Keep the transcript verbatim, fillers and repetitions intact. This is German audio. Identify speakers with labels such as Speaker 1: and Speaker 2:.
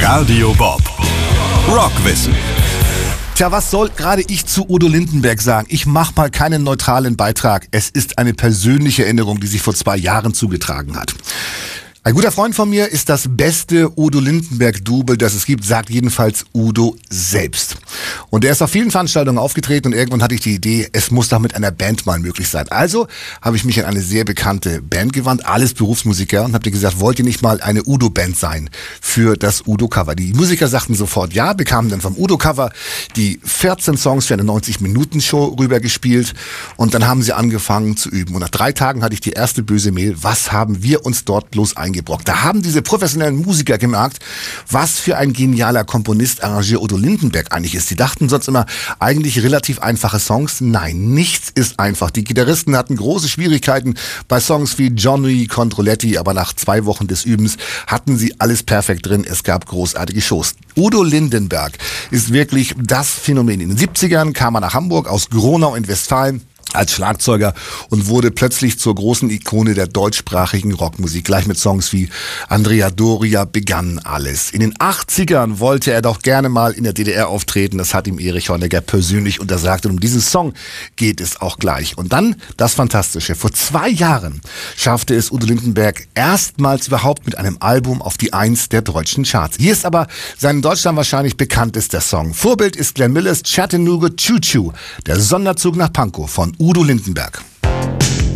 Speaker 1: Radio Bob. Rockwissen.
Speaker 2: Tja, was soll gerade ich zu Udo Lindenberg sagen? Ich mach mal keinen neutralen Beitrag. Es ist eine persönliche Erinnerung, die sich vor zwei Jahren zugetragen hat. Ein guter Freund von mir ist das beste Udo Lindenberg-Double, das es gibt, sagt jedenfalls Udo selbst. Und er ist auf vielen Veranstaltungen aufgetreten und irgendwann hatte ich die Idee, es muss doch mit einer Band mal möglich sein. Also habe ich mich an eine sehr bekannte Band gewandt, alles Berufsmusiker, und habe dir gesagt, wollt ihr nicht mal eine Udo-Band sein für das Udo-Cover? Die Musiker sagten sofort ja, bekamen dann vom Udo-Cover die vierzehn Songs für eine neunzig-Minuten-Show rübergespielt und dann haben sie angefangen zu üben. Und nach drei Tagen hatte ich die erste böse Mail, was haben wir uns dort bloß eingebrockt? Da haben diese professionellen Musiker gemerkt, was für ein genialer Komponist, Arrangeur Udo Lindenberg eigentlich ist. Die dachten sonst immer, eigentlich relativ einfache Songs. Nein, nichts ist einfach. Die Gitarristen hatten große Schwierigkeiten bei Songs wie Johnny Controletti, aber nach zwei Wochen des Übens hatten sie alles perfekt drin. Es gab großartige Shows. Udo Lindenberg ist wirklich das Phänomen. In den siebzigern kam er nach Hamburg aus Gronau in Westfalen als Schlagzeuger und wurde plötzlich zur großen Ikone der deutschsprachigen Rockmusik. Gleich mit Songs wie Andrea Doria begann alles. In den achtzigern wollte er doch gerne mal in der D D R auftreten. Das hat ihm Erich Honecker persönlich untersagt. Und um diesen Song geht es auch gleich. Und dann das Fantastische. Vor zwei Jahren schaffte es Udo Lindenberg erstmals überhaupt mit einem Album auf die Eins der deutschen Charts. Hier ist aber sein in Deutschland wahrscheinlich bekanntester Song. Vorbild ist Glenn Millers Chattanooga Choo Choo, der Sonderzug nach Pankow von Udo Lindenberg.